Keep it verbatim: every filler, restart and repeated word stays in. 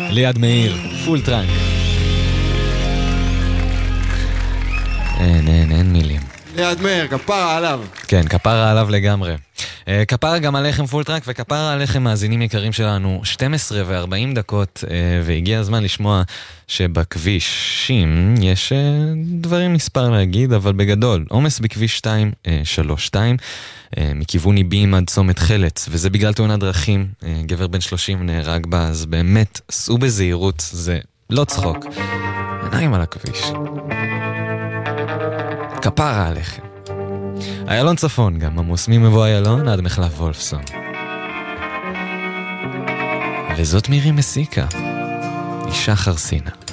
ליד מאיר, פול טרנק. אין, אין, אין מילים. ליד מאיר, כפרה עליו. כן, כפרה עליו לגמרי. כפרה גם עליכם פול טרנק, וכפרה עליכם מאזינים יקרים שלנו, שתים עשרה וארבעים דקות, והגיע הזמן לשמוע שבכבישים יש דברים מספר להגיד, אבל בגדול, עומס בכביש שתיים שלוש שתיים, מכיוון איבים עד צומת חלץ, וזה בגלל תאונת דרכים, גבר בן שלושים נהרג בה, אז באמת, סעו בזהירות, זה לא צחוק. עיניים על הכביש. כפרה עליכם. איילון צפון, גם עמוס ממבוא איילון עד מחלף וולפסון. וזאת מירי מסיקה, אישה חרסינה.